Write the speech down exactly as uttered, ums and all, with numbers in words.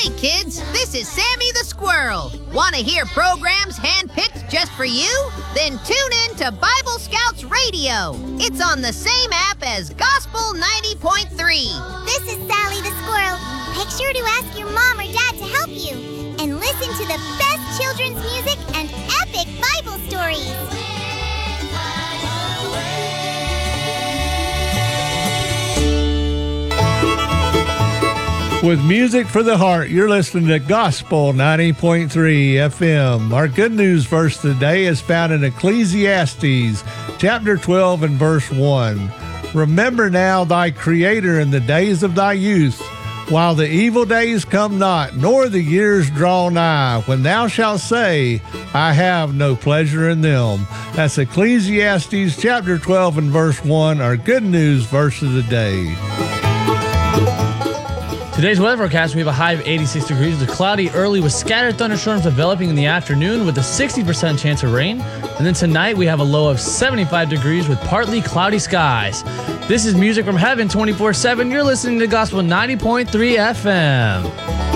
Hey kids, this is Sammy the Squirrel. Want to hear programs handpicked just for you? Then tune in to Bible Scouts Radio. It's on the same app as Gospel ninety point three. This is Sally the Squirrel. Make sure to ask your mom or dad to help you. And listen to the best children's music and epic Bible stories. With music for the heart, you're listening to Gospel ninety point three F M. Our good news verse today is found in Ecclesiastes chapter twelve and verse one. Remember now thy Creator in the days of thy youth, while the evil days come not, nor the years draw nigh, when thou shalt say, I have no pleasure in them. That's Ecclesiastes chapter twelve and verse one, our good news verse of the day. Today's weather forecast, we have a high of eighty-six degrees with cloudy early with scattered thunderstorms developing in the afternoon with a sixty percent chance of rain. And then tonight we have a low of seventy-five degrees with partly cloudy skies. This is Music from Heaven twenty-four seven. You're listening to Gospel ninety point three F M.